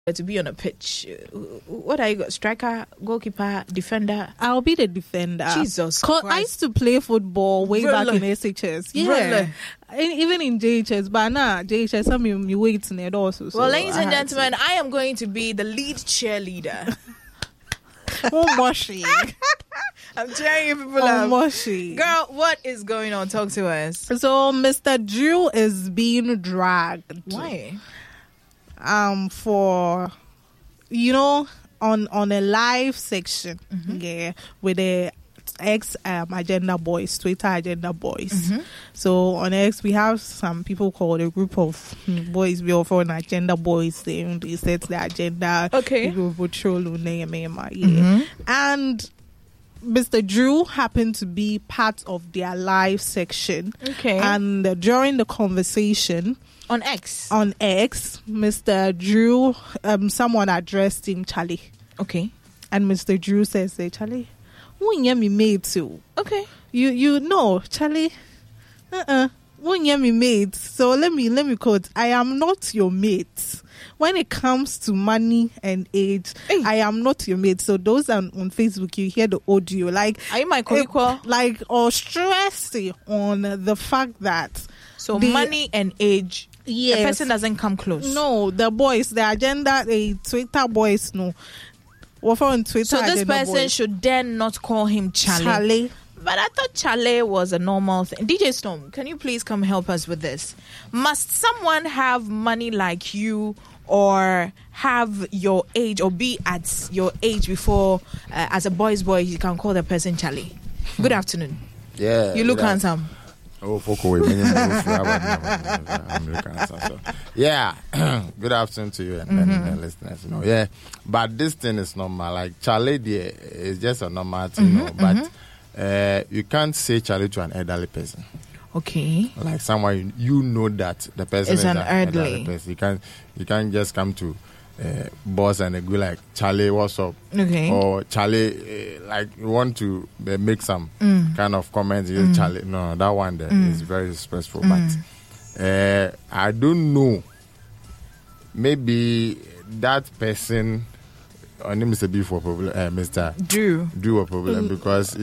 to be on a pitch, what are you? Striker, goalkeeper, defender? I'll be the defender. Jesus Christ. I used to play football way back in SHS. Yeah. Even in JHS, but now JHS, some you wait in it also. Well, ladies and gentlemen, I am going to be the lead cheerleader. I'm cheering you people up. Girl, what is going on? Talk to us. So, Mr. Drew is being dragged. Why? For, on a live section, with the Agenda Boys, Twitter Agenda Boys. So on X, we have some people called a group of boys. We offer an Agenda Boys. They set the agenda. Okay. People patrol and Mr. Drew happened to be part of their live section. Okay. And during the conversation on X, Mr. Drew, someone addressed him, Charlie. Okay. And Mr. Drew says, "Hey, Charlie, won't you me mate too?" Okay. You know, Charlie. Won't you me mate? So let me quote. "I am not your mate. When it comes to money and age, I am not your mate." So those on Facebook, you hear the audio. Like, are you my co-equal? Or stressing on the fact that money and age. Yes. The person doesn't come close. No, the boys, the agenda, the Twitter boys, no. On Twitter, so this person should then not call him Charlie. But I thought Charlie was a normal thing. DJ Storm, can you please come help us with this? Must someone have money like you or have your age or be at your age before, as a boy's boy, you can call the person Charlie? Good afternoon. Yeah. You look handsome. Yeah. Good afternoon to you and listeners. Yeah. But this thing is normal. Like Charlie there is just a normal thing, but you can't say Charlie to an elderly person. Okay. Like someone you know that the person is an elderly person. You can't just come to boss and go like, "Charlie, what's up?" Okay. Or Charlie, like you want to make some kind of comments. Charlie, no, that one there is very disrespectful. But I don't know. Maybe that person, her name is before Mr. Drew a problem because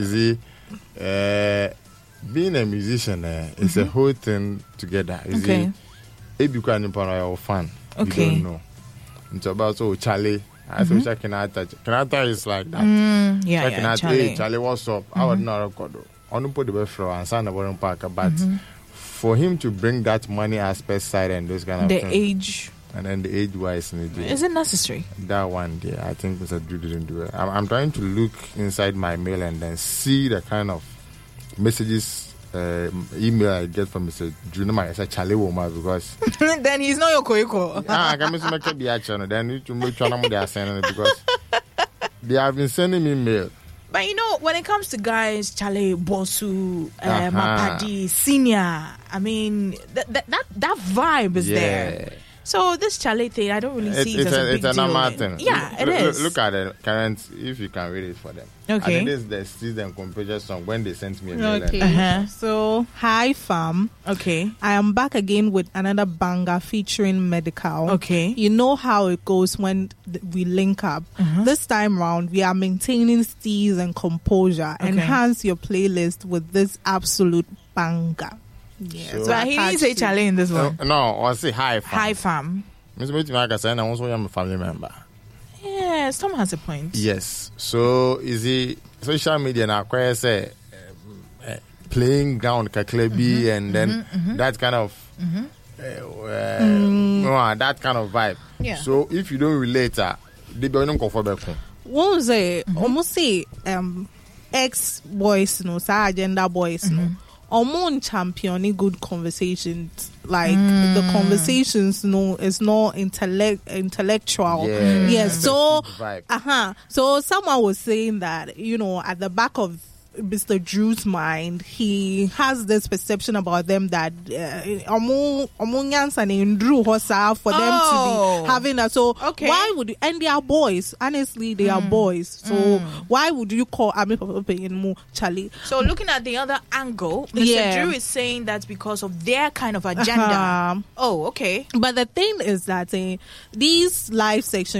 being a musician, it's a whole thing together. Okay. If you can't your fan, you don't know. It's about Charlie. I said, Kenata is like that. Charlie. Hey, Charlie, what's up? I would not record. I don't put the best floor and sign the bottom parker, but for him to bring that money aspect side and those kind of things, age. And then the age wise, is it necessary? That one, yeah, I think Mr. Drew didn't do it. I'm trying to look inside my mail and then see the kind of messages, email I get from Mr. Drew. I said Charlie Woma because then he's not your co-equal. I can make the action. Then you to make sure they are sending it because they have been sending me mail. But when it comes to guys, Charlie, Bosu, Mapadi, Senior, I mean that vibe is there. So this Charlie thing, I don't really see it as a big deal. It's a normal thing. Yeah, it is. Look at the current, if you can read it for them. Okay. And this is the season composure song when they sent me a mail. Okay. So, hi fam. Okay. I am back again with another banger featuring Medical. Okay. You know how it goes when we link up. This time round, we are maintaining steez and composure. Okay. Enhance your playlist with this absolute banger. Yeah, so he didn't say Charlie in this one. No, I say hi fam. Hi fam. I also am a family member. Yes, Tom has a point. Yes. So is it social media now quite say playing ground kaklebi and then that kind of that kind of vibe. Yeah. So if you don't relate they be on comfortable. One say almost say ex boys agenda boys Omon championing good conversations. Like the conversations, it's not intellectual. Yeah. So So someone was saying that, at the back of Mr. Drew's mind, he has this perception about them that Omunyans and Drew Hosa for them to be having that. So why would you, and they are boys, honestly, they are boys. So why would you call Ami Papa in Charlie? So looking at the other angle, Mr. Drew is saying that's because of their kind of agenda. Oh, okay. But the thing is that these live sections